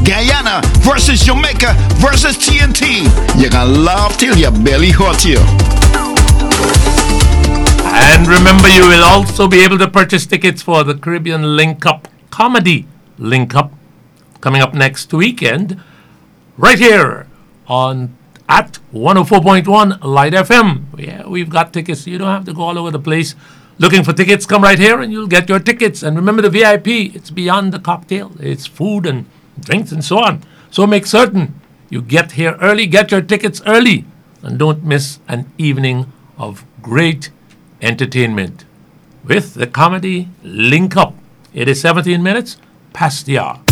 Guyana versus Jamaica versus TNT. You're gonna laugh till your belly hurts you. And remember, you will also be able to purchase tickets for the Caribbean Link Up Comedy Link Up coming up next weekend, right here on at 104.1 Light FM. Yeah, we've got tickets. You don't have to go all over the place looking for tickets. Come right here and you'll get your tickets. And remember, the VIP, it's beyond the cocktail. It's food and drinks and so on. So make certain you get here early, get your tickets early, and don't miss an evening of great entertainment with the Comedy Link Up. It is 17 minutes past the hour.